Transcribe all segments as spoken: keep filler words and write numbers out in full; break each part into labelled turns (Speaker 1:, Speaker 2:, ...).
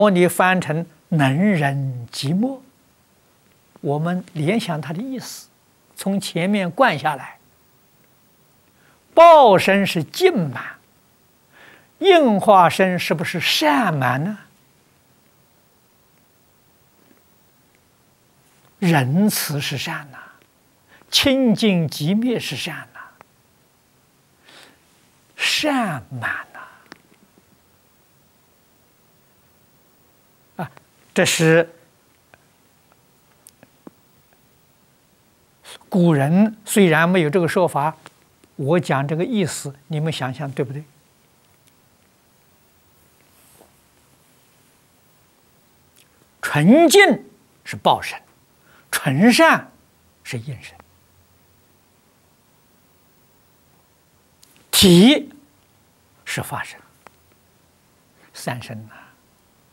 Speaker 1: 你翻成能忍即没，我们联想它的意思，从前面贯下来，报身是尽满，应化身是不是善满呢？仁慈是善呐、啊，清净寂灭是善呐、啊，善满呐、啊，啊，这是古人虽然没有这个说法，我讲这个意思，你们想想对不对？纯净是报身，纯善是应身，体是法身，三身呐、啊，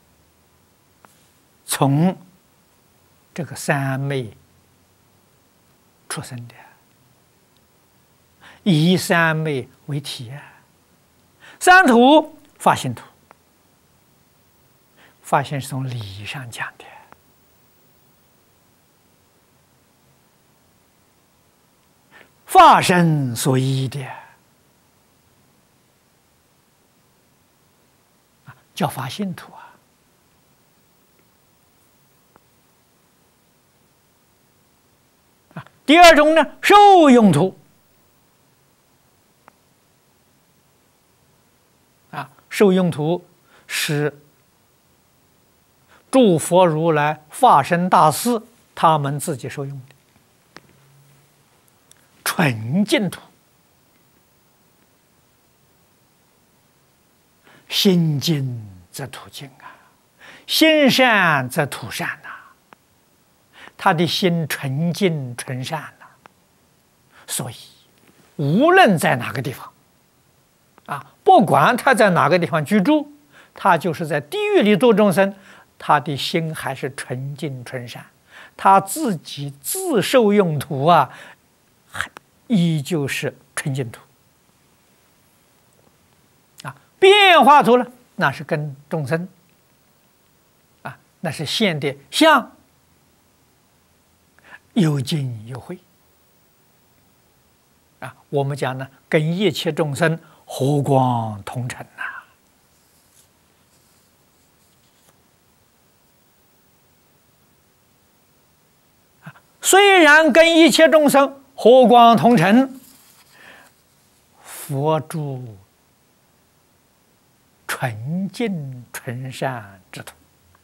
Speaker 1: 从这个三昧出生的，以三昧为体啊。三土发心土，发心是从理上讲的。法身所依的，叫发心土啊。啊，第二种呢，受用土。啊，受用土是诸佛如来化身大士他们自己受用的。纯净土，心净则土净啊，心善则土善呐、啊。他的心纯净纯善呐、啊，所以无论在哪个地方，啊，不管他在哪个地方居住，他就是在地狱里度众生，他的心还是纯净纯善，他自己自受用土啊。依旧是纯净土啊，变化土了，那是跟众生啊，那是现的相，有尽有会啊。我们讲呢，跟一切众生和光同尘呐、啊。虽然跟一切众生和光同尘，佛住纯净纯善之土。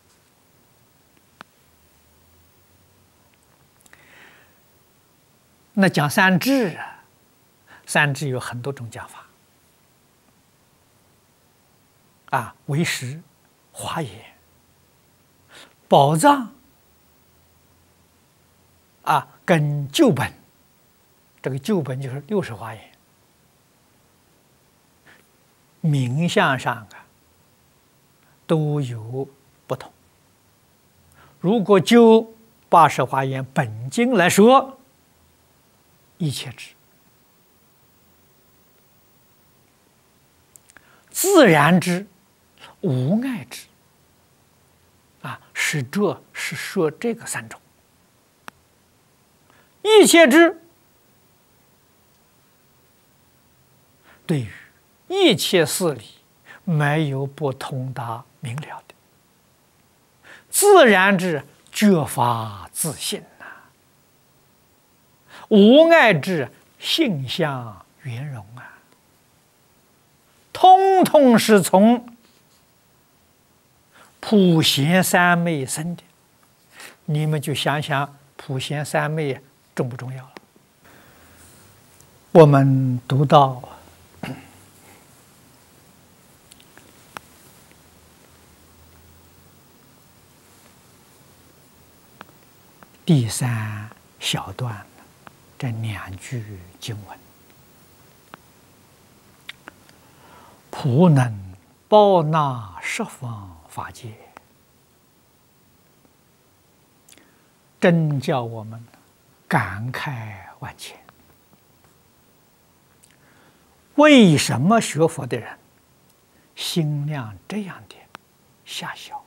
Speaker 1: 那讲三智啊，三智有很多种讲法啊，唯识、华严、宝藏啊，跟旧本。这个旧本就是六十华严，名相上啊都有不同。如果就八十华严本经来说，一切智、自然智、无碍智啊，是这是说这个三种。一切智对于一切事理没有不通达明了的，自然智觉法自信呐、啊，无碍智性相圆融啊，通通是从普贤三昧生的。你们就想想普贤三昧重不重要了？我们读到第三小段这两句经文：普能包纳十方法界，真叫我们感慨万千。为什么学佛的人心量这样的狭小？